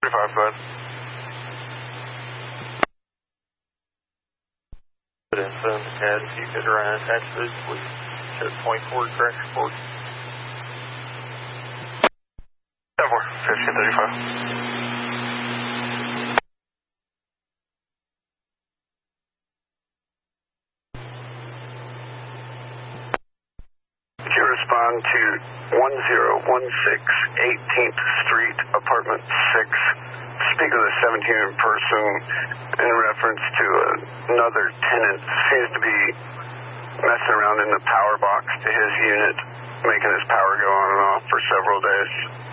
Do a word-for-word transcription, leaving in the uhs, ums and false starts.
thirty-five, go ahead. Info, Ted, if you could run attached to this, please. Show twenty-four, crash report. ten four, fifteen thirty-five. Could you respond to one zero one six eighteenth Street, Apartment six? Speak of the seventeen person in reference to another tenant. Seems to be messing around in the power box to his unit, making his power go on and off for several days.